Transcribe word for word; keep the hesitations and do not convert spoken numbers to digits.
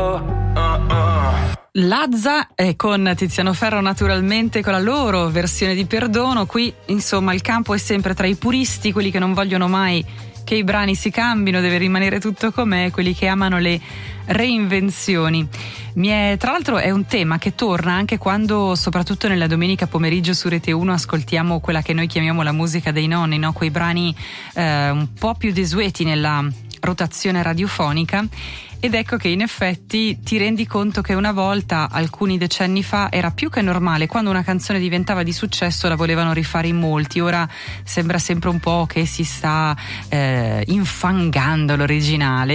Lazza è con Tiziano Ferro, naturalmente, con la loro versione di Perdono. Qui insomma il campo è sempre tra i puristi, quelli che non vogliono mai che i brani si cambino, deve rimanere tutto com'è, quelli che amano le reinvenzioni. Mi è, tra l'altro è un tema che torna anche quando, soprattutto nella domenica pomeriggio su Rete uno, ascoltiamo quella che noi chiamiamo la musica dei nonni, no? Quei brani eh, un po' più desueti nella rotazione radiofonica. Ed ecco che in effetti ti rendi conto che una volta, alcuni decenni fa, era più che normale, quando una canzone diventava di successo la volevano rifare in molti. Ora sembra sempre un po' che si sta eh, infangando l'originale.